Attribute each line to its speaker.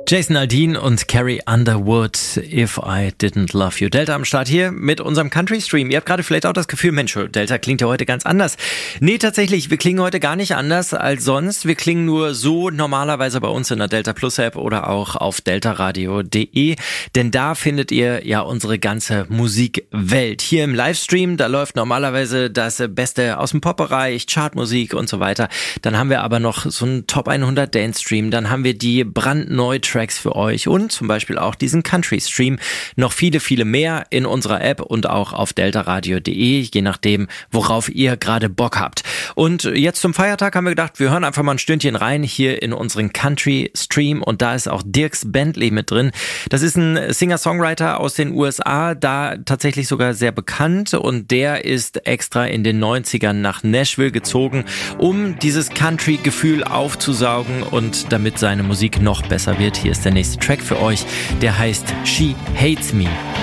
Speaker 1: Jason Aldean und Carrie Underwood, If I Didn't Love You. Delta am Start hier mit unserem Country Stream. Ihr habt gerade vielleicht auch das Gefühl, Mensch, Delta klingt ja heute ganz anders. Nee, tatsächlich, wir klingen heute gar nicht anders als sonst. Wir klingen nur so normalerweise bei uns in der Delta Plus App oder auch auf deltaradio.de, denn da findet ihr ja unsere ganze Musikwelt. Hier im Livestream, da läuft normalerweise das Beste aus dem Pop-Bereich, Chartmusik und so weiter. Dann haben wir aber noch so einen Top 100 Dance Stream, dann haben wir die brandneue Tracks für euch und zum Beispiel auch diesen Country Stream. Noch viele, viele mehr in unserer App und auch auf deltaradio.de, je nachdem, worauf ihr gerade Bock habt. Und jetzt zum Feiertag haben wir gedacht, wir hören einfach mal ein Stündchen rein hier in unseren Country Stream und da ist auch Dierks Bentley mit drin. Das ist ein Singer-Songwriter aus den USA, da tatsächlich sogar sehr bekannt und der ist extra in den 90ern nach Nashville gezogen, um dieses Country-Gefühl aufzusaugen und damit seine Musik noch besser wird. Hier ist der nächste Track für euch, der heißt She Hates Me.